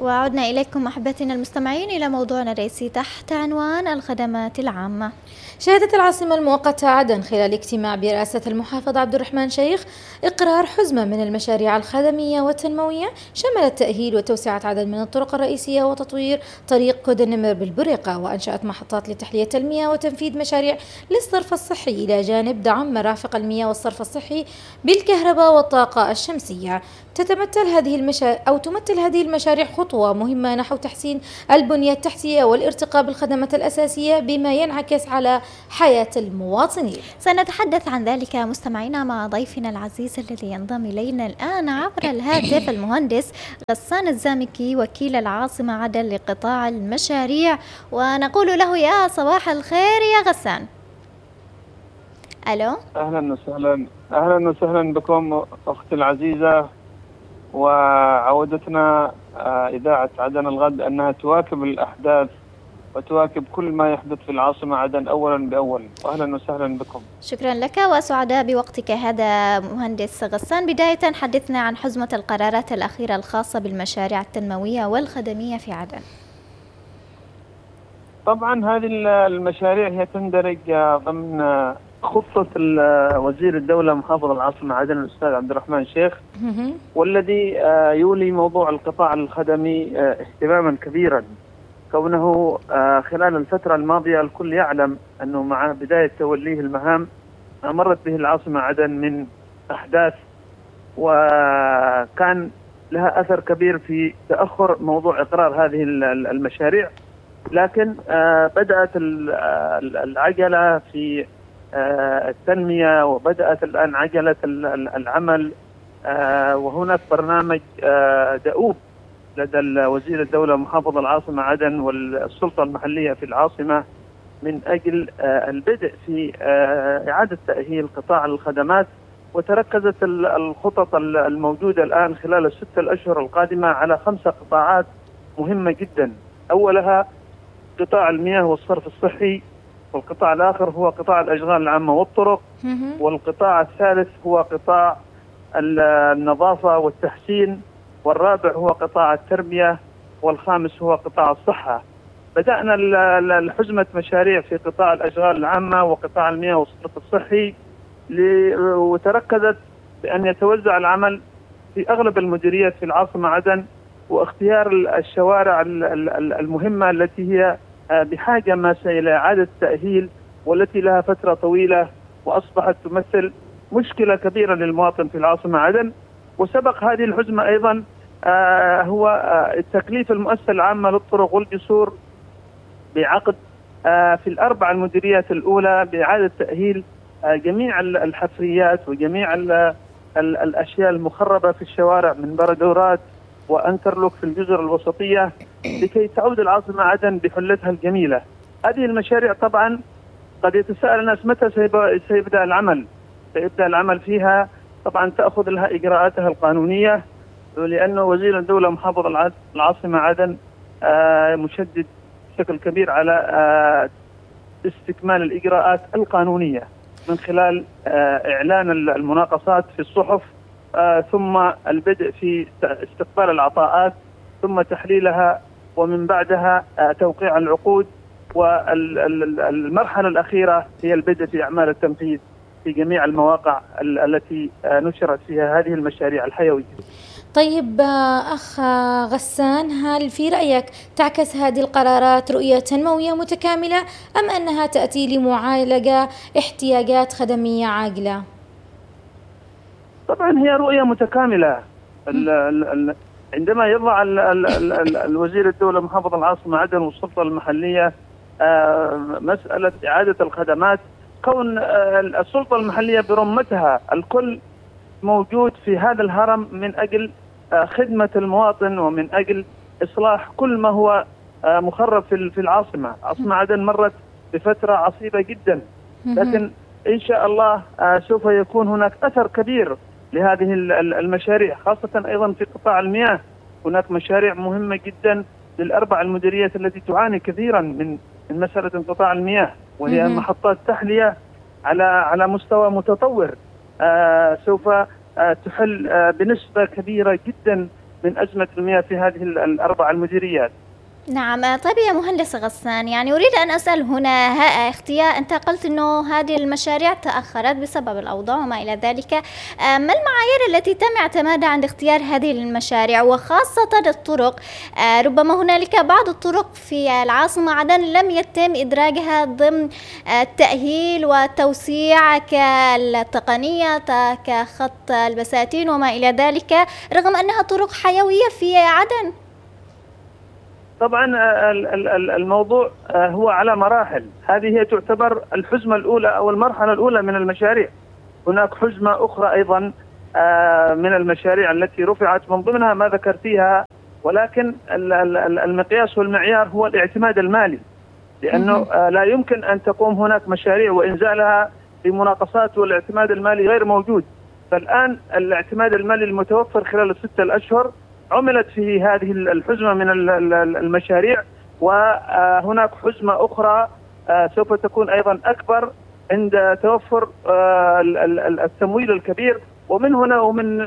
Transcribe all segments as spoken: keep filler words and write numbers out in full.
وعدنا إليكم أحبتنا المستمعين إلى موضوعنا الرئيسي تحت عنوان الخدمات العامة. شهدت العاصمة المؤقتة عدن خلال اجتماع برئاسة المحافظ عبد الرحمن شيخ إقرار حزمة من المشاريع الخدمية والتنموية شملت تأهيل وتوسعة عدد من الطرق الرئيسية وتطوير طريق كود النمر بالبريقة، وأنشأت محطات لتحلية المياه وتنفيذ مشاريع للصرف الصحي إلى جانب دعم مرافق المياه والصرف الصحي بالكهرباء والطاقة الشمسية. تتمثل هذه المشاريع أو تمثل هذه المشاريع خطوة مهمة نحو تحسين البنية التحتية والارتقاء بالخدمات الأساسية بما ينعكس على حياة المواطنين. سنتحدث عن ذلك مستمعينا مع ضيفنا العزيز الذي ينضم إلينا الآن عبر الهاتف، المهندس غسان الزامكي وكيل العاصمة عدن لقطاع المشاريع، ونقول له يا صباح الخير يا غسان. ألو، أهلا وسهلا أهلا وسهلا بكم أختي العزيزة، وعودتنا إذاعة عدن الغد أنها تواكب الأحداث وتواكب كل ما يحدث في العاصمة عدن أولا بأول. وأهلا وسهلا بكم. شكرا لك وسعداء بوقتك هذا مهندس غسان. بداية حدثنا عن حزمة القرارات الأخيرة الخاصة بالمشاريع التنموية والخدمية في عدن. طبعا هذه المشاريع هي تندرج ضمن خطة وزير الدولة محافظ العاصمة عدن الأستاذ عبد الرحمن شيخ، والذي يولي موضوع القطاع الخدمي اهتماما كبيرا، كونه خلال الفترة الماضية الكل يعلم أنه مع بداية توليه المهام مرت به العاصمة عدن من أحداث، وكان لها أثر كبير في تأخر موضوع إقرار هذه المشاريع. لكن بدأت العجلة في التنمية وبدأت الآن عجلة العمل، وهناك برنامج دؤوب لدى وزير الدولة محافظ العاصمة عدن والسلطة المحلية في العاصمة من أجل البدء في إعادة تأهيل قطاع الخدمات، وتركزت الخطط الموجودة الآن خلال الستة الأشهر القادمة على خمسة قطاعات مهمة جدا. أولها قطاع المياه والصرف الصحي، والقطاع الآخر هو قطاع الأشغال العامة والطرق، والقطاع الثالث هو قطاع النظافة والتحسين، والرابع هو قطاع التربية، والخامس هو قطاع الصحة. بدأنا الحزمة مشاريع في قطاع الأشغال العامة وقطاع المياه والصرف الصحي، وتركزت بأن يتوزع العمل في أغلب المديريات في العاصمة عدن، واختيار الشوارع المهمة التي هي بحاجة ماسة إلى إعادة تأهيل، والتي لها فترة طويلة وأصبحت تمثل مشكلة كبيرة للمواطن في العاصمة عدن. وسبق هذه الحزمة أيضا آه هو آه التكليف المؤسسة العامة للطرق والجسور بعقد آه في الأربع المديريات الأولى بإعادة تأهيل آه جميع الحفريات وجميع ال ال الأشياء المخربة في الشوارع من بردورات وأنترلوك في الجزر الوسطية، لكي تعود العاصمة عدن بحلتها الجميلة. هذه المشاريع طبعا قد يتساءل الناس متى سيبدأ العمل. سيبدأ العمل فيها طبعا تأخذ لها إجراءاتها القانونية، لأنه وزير الدولة محافظ العاصمة عدن مشدد بشكل كبير على استكمال الإجراءات القانونية من خلال إعلان المناقصات في الصحف، ثم البدء في استقبال العطاءات، ثم تحليلها، ومن بعدها توقيع العقود، والمرحلة الأخيرة هي البدء في أعمال التنفيذ في جميع المواقع التي نشرت فيها هذه المشاريع الحيوية. طيب أخ غسان، هل في رأيك تعكس هذه القرارات رؤية تنموية متكاملة أم أنها تأتي لمعالجة احتياجات خدمية عاجلة؟ طبعا هي رؤية متكاملة. ال ال عندما يضع ال ال ال الوزير الدولة محافظ العاصمة عدن والسلطة المحلية مسألة إعادة الخدمات، كون السلطة المحلية برمتها الكل موجود في هذا الهرم من أجل خدمة المواطن ومن أجل إصلاح كل ما هو مخرب في العاصمة. عاصمة عدن مرت بفترة عصيبة جدا، لكن إن شاء الله سوف يكون هناك أثر كبير لهذه المشاريع، خاصة أيضا في قطاع المياه. هناك مشاريع مهمة جدا للأربع المديريات التي تعاني كثيرا من من مسألة انقطاع المياه، وهي محطات تحلية على على مستوى متطور، آه سوف آه تحل آه بنسبة كبيرة جدا من أزمة المياه في هذه الأربع المديريات. نعم. طيب يا مهندس غسان، يعني أريد أن أسأل هنا اختيار، أنت قلت أنه هذه المشاريع تأخرت بسبب الأوضاع وما إلى ذلك، ما المعايير التي تم اعتمادها عند اختيار هذه المشاريع وخاصة الطرق؟ ربما هنالك بعض الطرق في العاصمة عدن لم يتم إدراجها ضمن التأهيل والتوسيع كالتقنية كخط البساتين وما إلى ذلك، رغم أنها طرق حيوية في عدن. طبعا الموضوع هو على مراحل، هذه هي تعتبر الحزمة الأولى أو المرحلة الأولى من المشاريع. هناك حزمة أخرى أيضا من المشاريع التي رفعت، من ضمنها ما ذكرتيها، ولكن المقياس والمعيار هو الاعتماد المالي، لأنه لا يمكن أن تقوم هناك مشاريع وإنزالها بمناقصات والاعتماد المالي غير موجود. فالآن الاعتماد المالي المتوفر خلال الستة الأشهر عملت في هذه الحزمة من المشاريع، وهناك حزمة أخرى سوف تكون أيضا أكبر عند توفر التمويل الكبير. ومن هنا ومن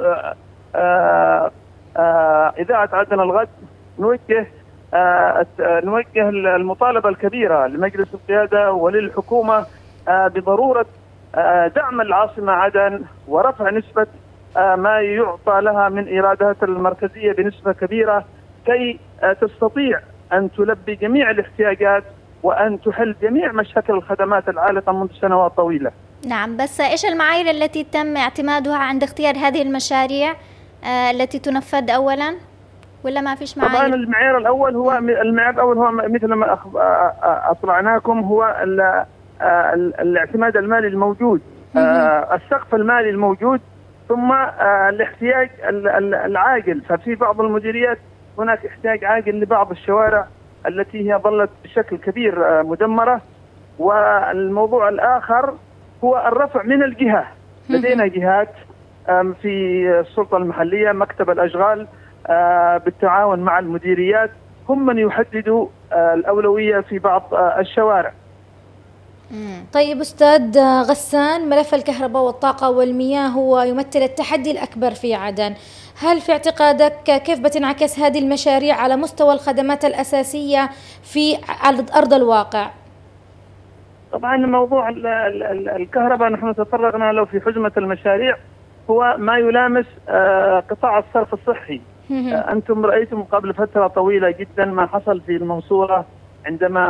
إذاعة عدن الغد نوجه نوجه المطالبة الكبيرة لمجلس القيادة وللحكومة بضرورة دعم العاصمة عدن ورفع نسبة ما يعطى لها من إيرادات المركزية بنسبة كبيرة كي تستطيع أن تلبي جميع الاحتياجات وأن تحل جميع مشاكل الخدمات العالقة منذ سنوات طويلة. نعم، بس إيش المعايير التي تم اعتمادها عند اختيار هذه المشاريع آه التي تنفذ أولا، ولا ما فيش معايير؟ طبعا المعيار الأول هو المعيار الأول هو مثل ما أطلعناكم، هو الاعتماد المالي الموجود، السقف المالي الموجود، ثم الاحتياج العاجل. ففي بعض المديريات هناك احتياج عاجل لبعض الشوارع التي هي ظلت بشكل كبير مدمرة. والموضوع الآخر هو الرفع من الجهة. لدينا جهات في السلطة المحلية، مكتب الأشغال بالتعاون مع المديريات، هم من يحددوا الأولوية في بعض الشوارع. طيب أستاذ غسان، ملف الكهرباء والطاقة والمياه هو يمثل التحدي الأكبر في عدن. هل في اعتقادك كيف بتنعكس هذه المشاريع على مستوى الخدمات الأساسية في أرض الواقع؟ طبعا موضوع الكهرباء نحن تطرقنا له في حزمة المشاريع، هو ما يلامس قطاع الصرف الصحي. أنتم رأيتم قبل فترة طويلة جدا ما حصل في المنصورة عندما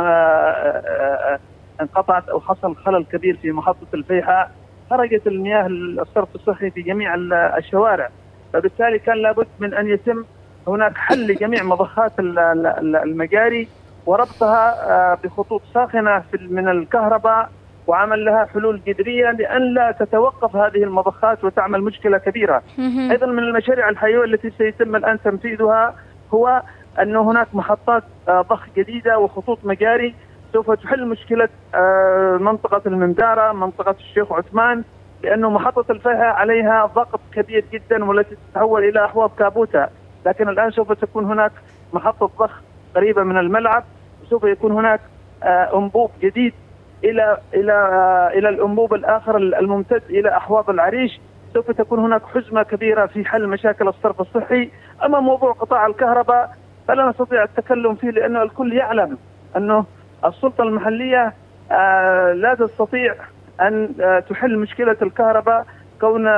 انقطعت أو حصل خلل كبير في محطة الفيحاء، خرجت المياه الصرف الصحي في جميع الشوارع. فبالتالي كان لابد من أن يتم هناك حل لجميع مضخات المجاري وربطها بخطوط ساخنة من الكهرباء، وعمل لها حلول جذرية لأن لا تتوقف هذه المضخات وتعمل مشكلة كبيرة. أيضا من المشاريع الحيوية التي سيتم الآن تنفيذها هو أن هناك محطات ضخ جديدة وخطوط مجاري سوف تحل مشكلة منطقة المندارة، منطقة الشيخ عثمان، لأنه محطة الفيحاء عليها ضغط كبير جدا والتي تتحول إلى أحواض كابوتا. لكن الآن سوف تكون هناك محطة ضخ قريبة من الملعب، وسوف يكون هناك أنبوب جديد إلى إلى إلى الأنبوب الآخر الممتد إلى أحواض العريش. سوف تكون هناك حزمة كبيرة في حل مشاكل الصرف الصحي. أما موضوع قطاع الكهرباء فلا نستطيع التكلم فيه، لأنه الكل يعلم أنه السلطة المحلية آه لا تستطيع أن آه تحل مشكلة الكهرباء، كون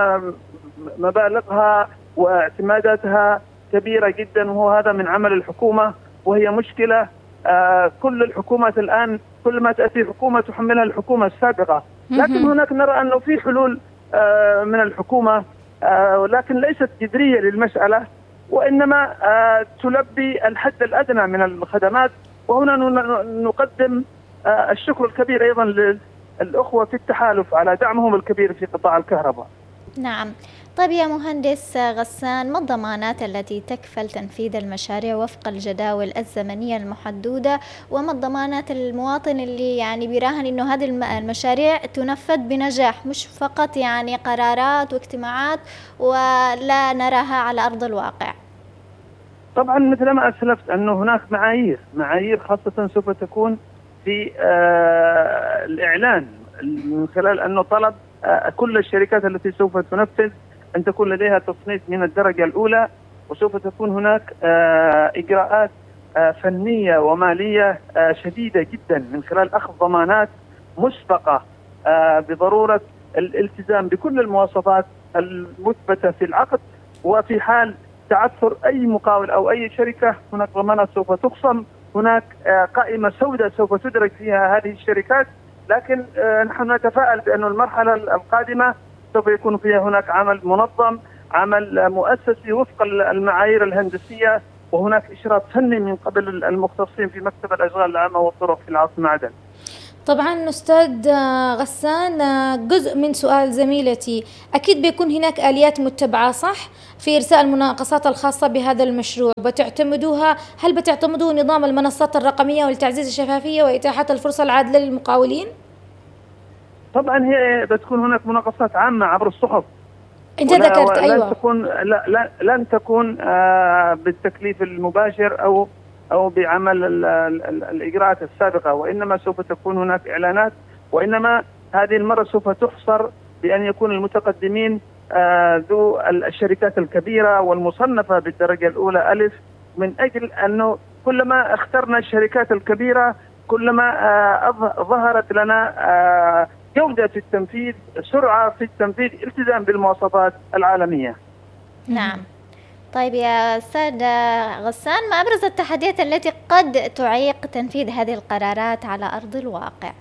مبالغها واعتماداتها كبيرة جدا، وهو هذا من عمل الحكومة، وهي مشكلة آه كل الحكومات الآن كل ما تأتي حكومة تحملها الحكومة السابقة. لكن هناك نرى أنه في حلول آه من الحكومة، آه ولكن ليست جذرية للمسألة، وإنما آه تلبي الحد الأدنى من الخدمات. وهنا نقدم الشكر الكبير أيضا للأخوة في التحالف على دعمهم الكبير في قطاع الكهرباء. نعم. طيب يا مهندس غسان، ما الضمانات التي تكفل تنفيذ المشاريع وفق الجداول الزمنية المحدودة، وما الضمانات المواطن اللي يعني بيراهن إنه هذه المشاريع تنفذ بنجاح، مش فقط يعني قرارات واجتماعات ولا نراها على أرض الواقع؟ طبعا مثل ما أسلفت أنه هناك معايير معايير خاصة سوف تكون في آه الإعلان من خلال أنه طلب آه كل الشركات التي سوف تنفذ أن تكون لديها تصنيف من الدرجة الأولى وسوف تكون هناك إجراءات فنية ومالية شديدة جدا من خلال أخذ ضمانات مسبقة بضرورة الالتزام بكل المواصفات المثبتة في العقد، وفي حال تعثر أي مقاول أو أي شركة هناك ضمانات سوف تخصم، هناك قائمة سوداء سوف تدرج فيها هذه الشركات. لكن نحن نتفائل بأن المرحلة القادمة سوف يكون فيها هناك عمل منظم، عمل مؤسسي وفق المعايير الهندسية، وهناك إشراف فني من قبل المختصين في مكتب الأشغال العامة والطرق في العاصمة عدن. طبعا أستاذ غسان، جزء من سؤال زميلتي، أكيد بيكون هناك آليات متبعة صح في إرساء المناقصات الخاصة بهذا المشروع، بتعتمدوها؟ هل بتعتمدوا نظام المنصات الرقمية ولتعزيز الشفافية وإتاحة الفرصة العادلة للمقاولين؟ طبعا هي بتكون هناك مناقصات عامة عبر الصحف. أنت ذكرت أيوة. لن تكون لا لا لن تكون آه بالتكليف المباشر أو أو بعمل ال ال الإجراءات السابقة، وإنما سوف تكون هناك إعلانات، وإنما هذه المرة سوف تحصر بأن يكون المتقدمين آه ذو الشركات الكبيرة والمصنفة بالدرجة الأولى ألف، من أجل أنه كلما اخترنا الشركات الكبيرة كلما آه ظهرت لنا آه جودة في التنفيذ، سرعة في التنفيذ، التزام بالمواصفات العالمية. نعم. طيب يا أستاذ غسان، ما أبرز التحديات التي قد تعيق تنفيذ هذه القرارات على أرض الواقع؟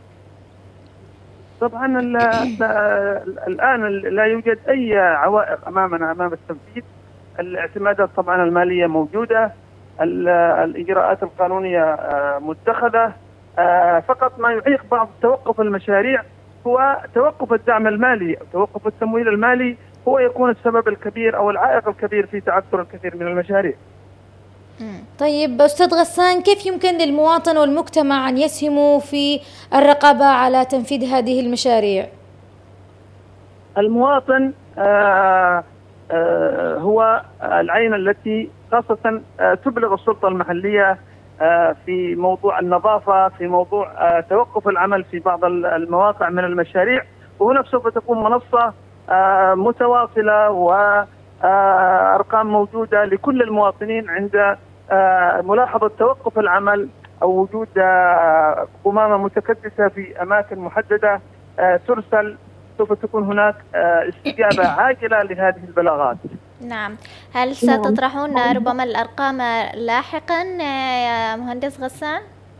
طبعا الآن لا يوجد أي عوائق أمامنا أمام التنفيذ. الاعتمادات طبعا المالية موجودة، الإجراءات القانونية متخذة، فقط ما يعيق بعض توقف المشاريع هو توقف الدعم المالي أو توقف التمويل المالي، هو يكون السبب الكبير أو العائق الكبير في تعثر الكثير من المشاريع. طيب أستاذ غسان، كيف يمكن للمواطن والمجتمع أن يسهموا في الرقابة على تنفيذ هذه المشاريع؟ المواطن آآ آآ هو العين التي خاصة تبلغ السلطة المحلية في موضوع النظافة، في موضوع توقف العمل في بعض المواقع من المشاريع، وهناك سوف تكون منصة متواصلة وأرقام موجودة لكل المواطنين عند ملاحظة توقف العمل أو وجود قمامة متكدسة في أماكن محددة ترسل. سوف تكون هناك استجابة عاجلة لهذه البلاغات. نعم. هل ستطرحون ربما الأرقام لاحقا يا مهندس غسان؟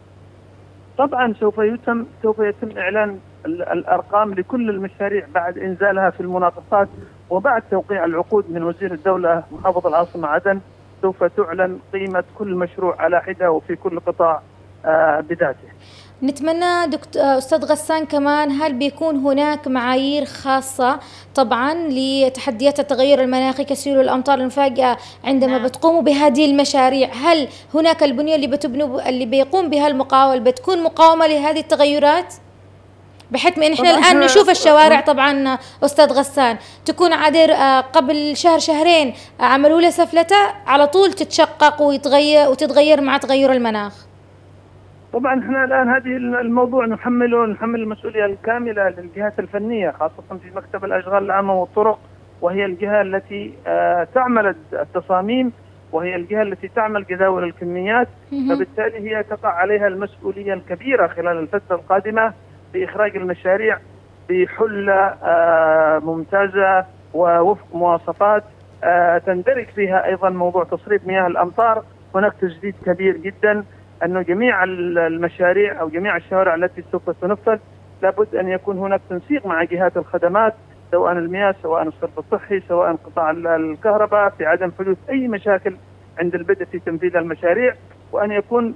طبعا سوف يتم سوف يتم إعلان الأرقام لكل المشاريع بعد إنزالها في المناقصات، وبعد توقيع العقود من وزير الدولة محافظ العاصمة عدن سوف تعلن قيمة كل مشروع على حدة وفي كل قطاع بذاته. نتمنى دكتور أستاذ غسان كمان، هل بيكون هناك معايير خاصة طبعا لتحديات التغير المناخي كسيول الأمطار المفاجئة عندما نعم. بتقوموا بهذه المشاريع؟ هل هناك البنية اللي بتبنوا اللي بيقوم بها المقاول بتكون مقاومة لهذه التغيرات، بحيث من احنا الآن نشوف الشوارع طبعا أستاذ غسان تكون عادر قبل شهر شهرين عملوا لها سفلتة على طول تتشقق ويتغير وتتغير مع تغير المناخ؟ طبعا احنا الان هذه الموضوع نحمله نحمل المسؤوليه الكامله للجهات الفنيه، خاصه في مكتب الاشغال العامه والطرق، وهي الجهه التي تعمل التصاميم، وهي الجهه التي تعمل جداول الكميات، فبالتالي هي تقع عليها المسؤوليه الكبيره خلال الفتره القادمه باخراج المشاريع بحله ممتازه ووفق مواصفات تندرج فيها ايضا موضوع تصريف مياه الامطار. هناك تجديد كبير جدا أنه جميع المشاريع أو جميع الشوارع التي سوف تنفذ لابد أن يكون هناك تنسيق مع جهات الخدمات، سواء المياه، سواء الصرف الصحي، سواء قطاع الكهرباء، في عدم حدوث أي مشاكل عند البدء في تنفيذ المشاريع، وأن يكون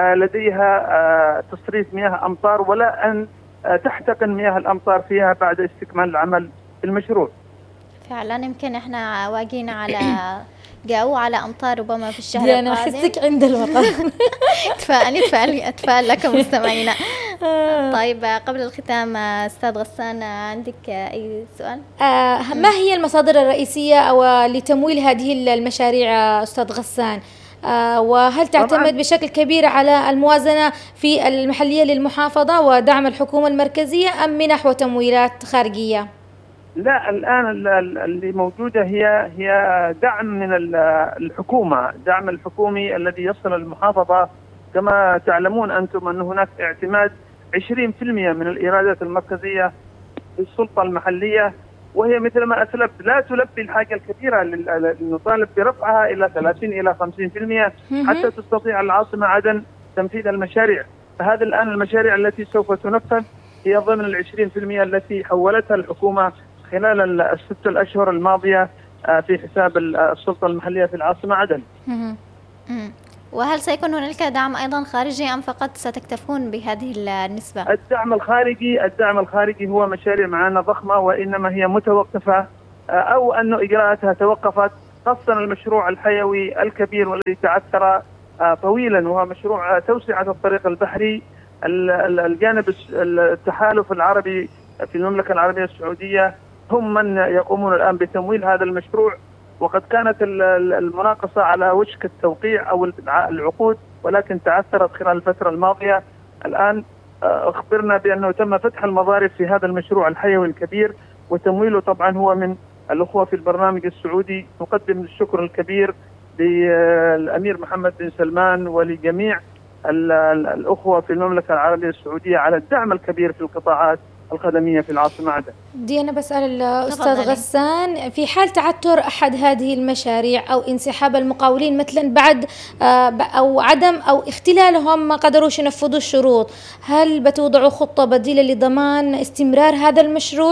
لديها تصريف مياه أمطار ولا أن تحتقن مياه الأمطار فيها بعد استكمال العمل في المشروع. فعلا يمكن احنا واقعين على جو على أمطار ربما في الشهر القادم. أنا أحسك عند الوطن. تفائلي تفائلي أتفائل لكم مستمعينا. طيب قبل الختام أستاذ غسان، عندك أي سؤال؟ آه ما هي المصادر الرئيسية أو لتمويل هذه المشاريع أستاذ غسان؟ آه وهل تعتمد بشكل كبير على الموازنة في المحلية للمحافظة ودعم الحكومة المركزية أم منح وتمويلات خارجية؟ لا، الآن اللي موجودة هي هي دعم من الحكومة، دعم الحكومي الذي يصل المحافظة. كما تعلمون أنتم أن هناك اعتماد عشرين بالمئة من الإيرادات المركزية في السلطة المحلية، وهي مثل ما أسلفت لا تلبي الحاجة الكبيرة. نطالب برفعها إلى ثلاثين إلى خمسين بالمئة حتى تستطيع العاصمة عدن تنفيذ المشاريع. فهذه الآن المشاريع التي سوف تنفذ هي ضمن العشرين بالمئة التي حولتها الحكومة خلال الست الأشهر الماضية في حساب السلطة المحلية في العاصمة عدن. وهل سيكون هناك دعم أيضا خارجي أم فقط ستكتفون بهذه النسبة؟ الدعم الخارجي الدعم الخارجي هو مشاريع معنا ضخمة، وإنما هي متوقفة أو أن إجراءاتها توقفت، خاصة المشروع الحيوي الكبير والذي تعثر طويلا، وهو مشروع توسعة الطريق البحري. الجانب التحالف العربي في المملكة العربية السعودية هم من يقومون الآن بتمويل هذا المشروع، وقد كانت المناقصة على وشك التوقيع أو العقود، ولكن تعثرت خلال الفترة الماضية. الآن أخبرنا بأنه تم فتح المضارب في هذا المشروع الحيوي الكبير، وتمويله طبعا هو من الأخوة في البرنامج السعودي. نقدم الشكر الكبير للأمير محمد بن سلمان ولجميع الأخوة في المملكة العربية السعودية على الدعم الكبير في القطاعات الخدمية في العاصمة عدن. دي أنا بسأل الأستاذ غسان، في حال تعثر أحد هذه المشاريع أو انسحاب المقاولين مثلا بعد أو عدم أو اختلالهم ما قدروش ينفذوا الشروط، هل بتوضعوا خطة بديلة لضمان استمرار هذا المشروع؟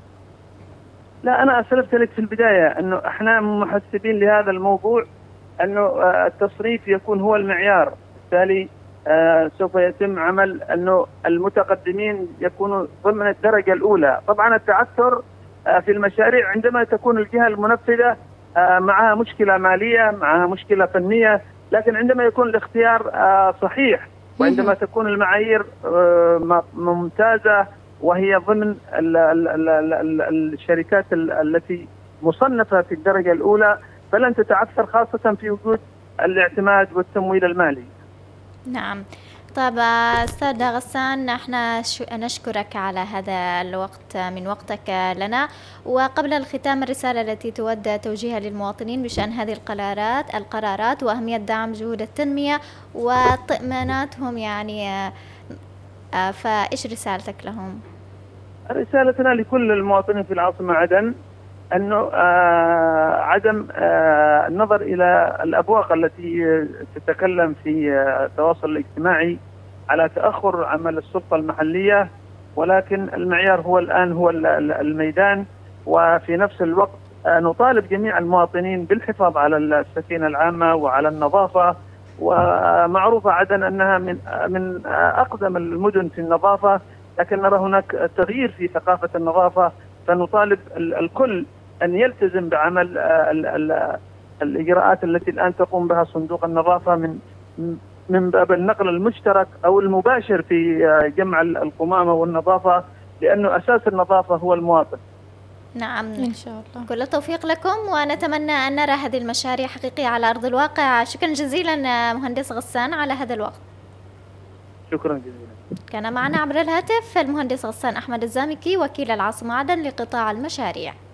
لا، أنا أسلفت لك في البداية أنه إحنا محسبين لهذا الموضوع أنه التصريف يكون هو المعيار، بالتالي آه سوف يتم عمل أنه المتقدمين يكونوا ضمن الدرجة الأولى. طبعا التعثر آه في المشاريع عندما تكون الجهة المنفذة آه معها مشكلة مالية، معها مشكلة فنية، لكن عندما يكون الاختيار آه صحيح، وعندما تكون المعايير آه ممتازة وهي ضمن ال ال ال ال ال الشركات التي مصنفة في الدرجة الأولى، فلن تتعثر، خاصة في وجود الاعتماد والتمويل المالي. نعم. طيب أستاذ غسان، احنا نشكرك على هذا الوقت من وقتك لنا، وقبل الختام الرسالة التي تود توجيهها للمواطنين بشأن هذه القرارات القرارات وأهمية دعم جهود التنمية وطمأناتهم، يعني فإيش رسالتك لهم؟ رسالتنا لكل المواطنين في العاصمة عدن أنه آه عدم آه النظر إلى الأبواق التي تتكلم في آه التواصل الاجتماعي على تأخر عمل السلطة المحلية، ولكن المعيار هو الآن هو الميدان. وفي نفس الوقت آه نطالب جميع المواطنين بالحفاظ على السكينة العامة وعلى النظافة، ومعروفة عدن أنها من من أقدم المدن في النظافة، لكن نرى هناك تغيير في ثقافة النظافة، فنطالب الكل أن يلتزم بعمل ال ال الإجراءات التي الآن تقوم بها صندوق النظافة من من باب النقل المشترك أو المباشر في جمع القمامة والنظافة، لأنه أساس النظافة هو المواطن. نعم إن شاء الله. كل التوفيق لكم، ونتمنى أن نرى هذه المشاريع حقيقية على أرض الواقع. شكرا جزيلا مهندس غسان على هذا الوقت. شكرا جزيلا. كان معنا عبر الهاتف المهندس غسان أحمد الزامكي وكيل العاصمة عدن لقطاع المشاريع.